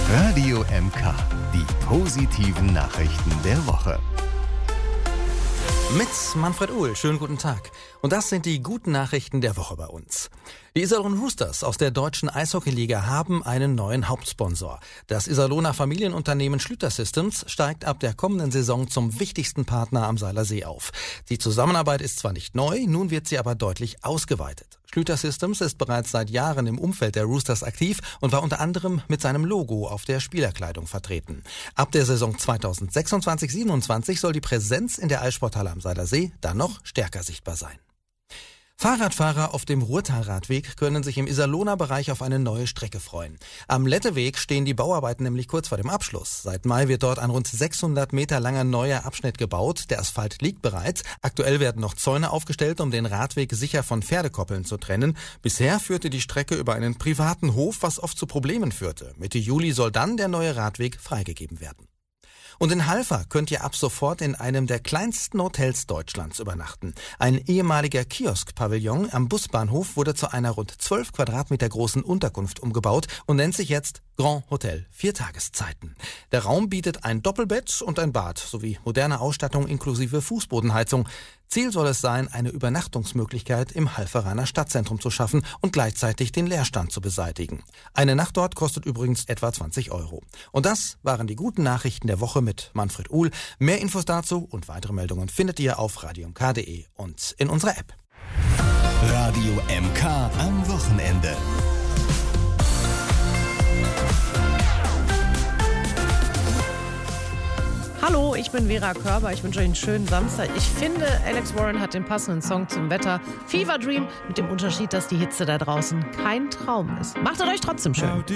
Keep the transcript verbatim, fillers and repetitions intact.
Radio M K, die positiven Nachrichten der Woche. Mit Manfred Uhl, schönen guten Tag. Und das sind die guten Nachrichten der Woche bei uns. Die Iserlohn Roosters aus der deutschen Eishockeyliga haben einen neuen Hauptsponsor. Das Iserlohner Familienunternehmen Schlüter Systems steigt ab der kommenden Saison zum wichtigsten Partner am Seiler See auf. Die Zusammenarbeit ist zwar nicht neu, nun wird sie aber deutlich ausgeweitet. Schlüter Systems ist bereits seit Jahren im Umfeld der Roosters aktiv und war unter anderem mit seinem Logo auf der Spielerkleidung vertreten. Ab der Saison zweitausendsechsundzwanzig siebenundzwanzig soll die Präsenz in der Eissporthalle am Seiler See dann noch stärker sichtbar sein. Fahrradfahrer auf dem Ruhrtalradweg können sich im Iserlohner Bereich auf eine neue Strecke freuen. Am Letteweg stehen die Bauarbeiten nämlich kurz vor dem Abschluss. Seit Mai wird dort ein rund sechshundert Meter langer neuer Abschnitt gebaut. Der Asphalt liegt bereits. Aktuell werden noch Zäune aufgestellt, um den Radweg sicher von Pferdekoppeln zu trennen. Bisher führte die Strecke über einen privaten Hof, was oft zu Problemen führte. Mitte Juli soll dann der neue Radweg freigegeben werden. Und in Halver könnt ihr ab sofort in einem der kleinsten Hotels Deutschlands übernachten. Ein ehemaliger Kiosk-Pavillon am Busbahnhof wurde zu einer rund zwölf Quadratmeter großen Unterkunft umgebaut und nennt sich jetzt Grand Hotel vier Tageszeiten. Der Raum bietet ein Doppelbett und ein Bad sowie moderne Ausstattung inklusive Fußbodenheizung. Ziel soll es sein, eine Übernachtungsmöglichkeit im Halveraner Stadtzentrum zu schaffen und gleichzeitig den Leerstand zu beseitigen. Eine Nacht dort kostet übrigens etwa zwanzig Euro. Und das waren die guten Nachrichten der Woche mit Manfred Uhl. Mehr Infos dazu und weitere Meldungen findet ihr auf radio m k punkt d e und in unserer App. Radio M K am Wochenende. Hallo, ich bin Vera Körber. Ich wünsche euch einen schönen Samstag. Ich finde, Alex Warren hat den passenden Song zum Wetter. Fever Dream, mit dem Unterschied, dass die Hitze da draußen kein Traum ist. Macht es euch trotzdem schön.